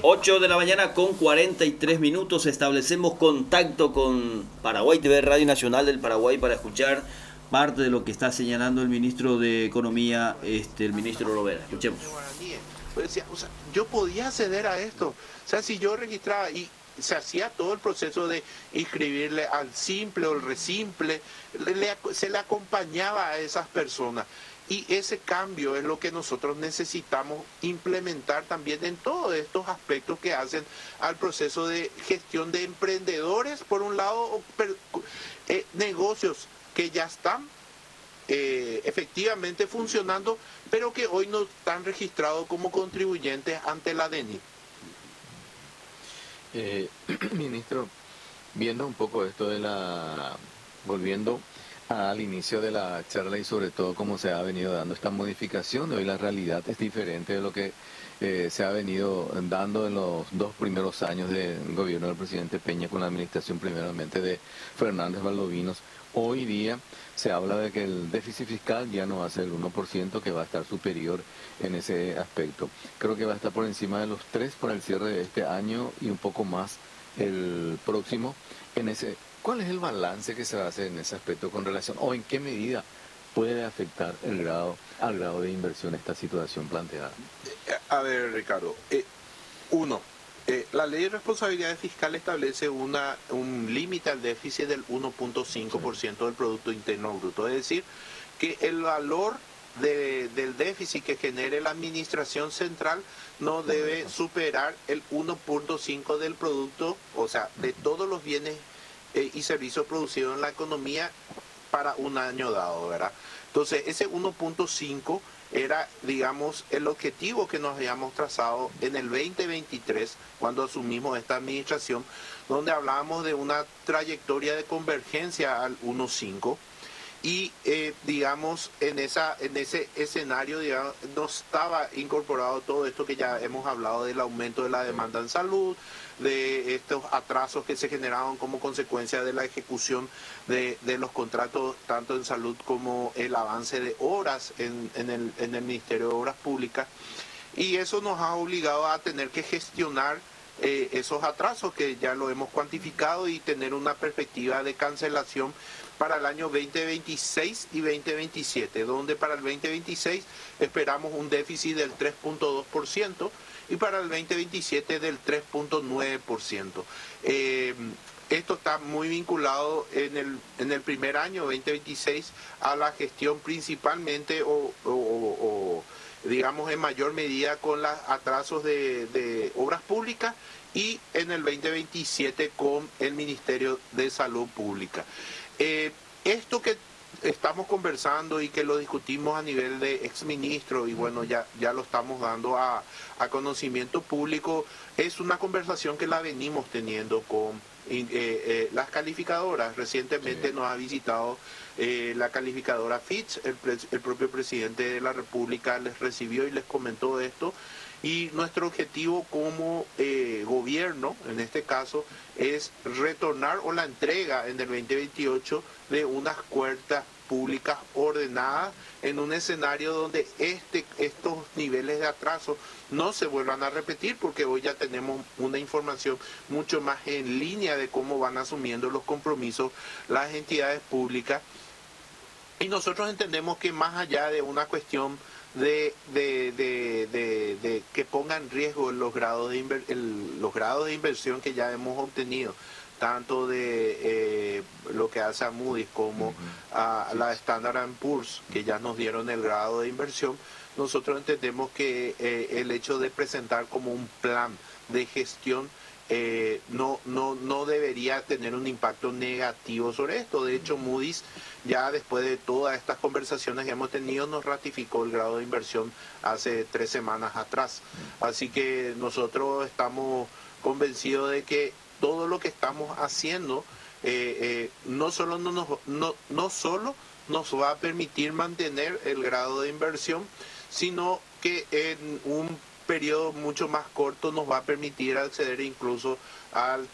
8 de la mañana con 43 minutos. Establecemos contacto con Paraguay TV, Radio Nacional del Paraguay, para escuchar parte de lo que está señalando el ministro de Economía, el ministro Lovera. Escuchemos. Pues decía, o sea, yo podía acceder a esto. O sea, si yo registraba y se hacía todo el proceso de inscribirle al simple o el resimple, se le acompañaba a esas personas. Y ese cambio es lo que nosotros necesitamos implementar también en todos estos aspectos que hacen al proceso de gestión de emprendedores, por un lado, negocios que ya están efectivamente funcionando, pero que hoy no están registrados como contribuyentes ante la DENI. Ministro, viendo un poco esto volviendo al inicio de la charla y sobre todo cómo se ha venido dando esta modificación, hoy la realidad es diferente de lo que se ha venido dando en los 2 primeros años del gobierno del presidente Peña con la administración primeramente de Fernández Valdovinos. Hoy día se habla de que el déficit fiscal ya no va a ser el 1%, que va a estar superior en ese aspecto. Creo que va a estar por encima de los 3 por el cierre de este año y un poco más el próximo. ¿Cuál es el balance que se va a hacer en ese aspecto con relación, o en qué medida puede afectar al grado de inversión esta situación planteada? A ver, Ricardo, la ley de responsabilidad fiscal establece un límite al déficit del 1.5% del Producto Interno Bruto, es decir, que el valor del déficit que genere la administración central no debe superar el 1.5 del producto, o sea, de todos los bienes y servicios producidos en la economía para un año dado, ¿verdad? Entonces, ese 1.5 era, digamos, el objetivo que nos habíamos trazado en el 2023, cuando asumimos esta administración, donde hablábamos de una trayectoria de convergencia al 1.5. Y, digamos, en ese escenario, digamos, no estaba incorporado todo esto que ya hemos hablado del aumento de la demanda en salud, de estos atrasos que se generaron como consecuencia de la ejecución de los contratos, tanto en salud como el avance de horas en el Ministerio de Obras Públicas. Y eso nos ha obligado a tener que gestionar esos atrasos que ya lo hemos cuantificado y tener una perspectiva de cancelación para el año 2026 y 2027, donde para el 2026 esperamos un déficit del 3.2% y para el 2027 del 3.9%. Esto está muy vinculado en el primer año, 2026, a la gestión principalmente o digamos en mayor medida con los atrasos de obras públicas, y en el 2027 con el Ministerio de Salud Pública. Esto que estamos conversando y que lo discutimos a nivel de exministro y bueno, ya lo estamos dando a conocimiento público, es una conversación que la venimos teniendo con las calificadoras. Recientemente nos ha visitado la calificadora Fitch, el propio presidente de la República les recibió y les comentó esto. Y nuestro objetivo como gobierno, en este caso, es retornar o la entrega en el 2028 de unas cuentas públicas ordenadas en un escenario donde estos niveles de atraso no se vuelvan a repetir, porque hoy ya tenemos una información mucho más en línea de cómo van asumiendo los compromisos las entidades públicas. Y nosotros entendemos que más allá de una cuestión de que ponga en riesgo los grados de inversión que ya hemos obtenido, tanto de lo que hace a Moody's como a la Standard & Poor's, que ya nos dieron el grado de inversión, nosotros entendemos que el hecho de presentar como un plan de gestión no debería tener un impacto negativo sobre esto. De hecho, Moody's, ya después de todas estas conversaciones que hemos tenido, nos ratificó el grado de inversión hace 3 semanas atrás. Así que nosotros estamos convencidos de que todo lo que estamos haciendo no solo nos va a permitir mantener el grado de inversión, sino que en un periodo mucho más corto nos va a permitir acceder incluso al